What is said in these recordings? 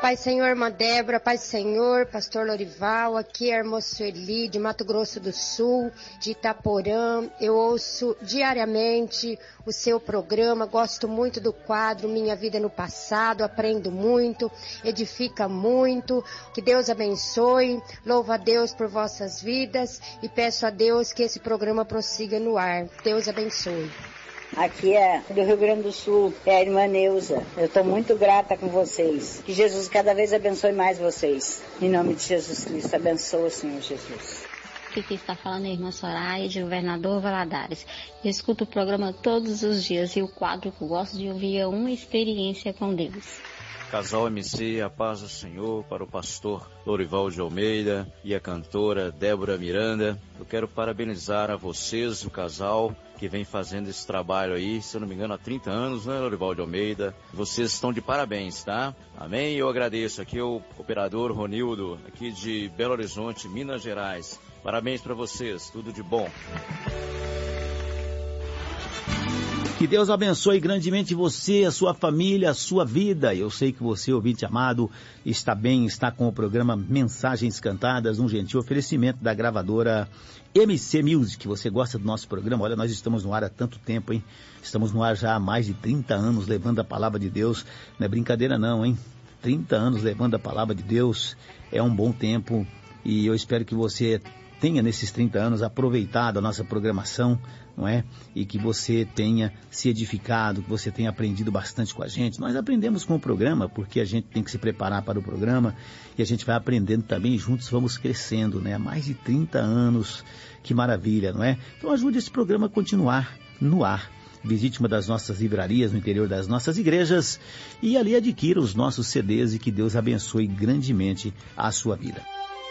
Pai Senhor, irmã Débora, Pai Senhor, pastor Lorival, aqui é a irmã Sueli, de Mato Grosso do Sul, de Itaporã. Eu ouço diariamente o seu programa, gosto muito do quadro Minha Vida no Passado, aprendo muito, edifica muito. Que Deus abençoe, louvo a Deus por vossas vidas e peço a Deus que esse programa prossiga no ar. Deus abençoe. Aqui é do Rio Grande do Sul, é a irmã Neuza. Eu estou muito grata com vocês. Que Jesus cada vez abençoe mais vocês. Em nome de Jesus Cristo, abençoa, Senhor Jesus. Aqui está falando a irmã Soraya, de Governador Valadares. Eu escuto o programa todos os dias e o quadro que eu gosto de ouvir é Uma Experiência com Deus. Casal MC, a paz do Senhor, para o pastor Lorival de Almeida e a cantora Débora Miranda. Eu quero parabenizar a vocês, o casal, que vem fazendo esse trabalho aí, se eu não me engano, há 30 anos, né, Lorival de Almeida? Vocês estão de parabéns, tá? Amém? Eu agradeço. Aqui é o operador Ronildo, aqui de Belo Horizonte, Minas Gerais. Parabéns para vocês, tudo de bom. Que Deus abençoe grandemente você, a sua família, a sua vida. Eu sei que você, ouvinte amado, está bem, está com o programa Mensagens Cantadas, um gentil oferecimento da gravadora MC Music. Você gosta do nosso programa? Olha, nós estamos no ar há tanto tempo, hein? Estamos no ar já há mais de 30 anos, levando a palavra de Deus. Não é brincadeira não, hein? 30 anos levando a palavra de Deus é um bom tempo e eu espero que você tenha nesses 30 anos aproveitado a nossa programação, não é? E que você tenha se edificado, que você tenha aprendido bastante com a gente. Nós aprendemos com o programa, porque a gente tem que se preparar para o programa e a gente vai aprendendo também, juntos vamos crescendo, né? Há mais de 30 anos, que maravilha, não é? Então ajude esse programa a continuar no ar. Visite uma das nossas livrarias no interior das nossas igrejas e ali adquira os nossos CDs e que Deus abençoe grandemente a sua vida.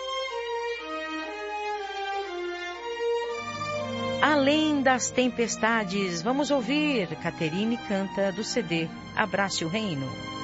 Além das tempestades, vamos ouvir Caterine canta do CD Abrace o Reino.